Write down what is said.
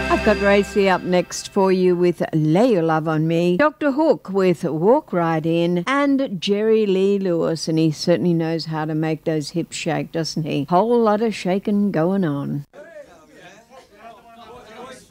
I've got Racy up next for you with Lay Your Love on Me, Dr. Hook with Walk Right In, and Jerry Lee Lewis, and he certainly knows how to make those hips shake, doesn't he? Whole lot of shaking going on.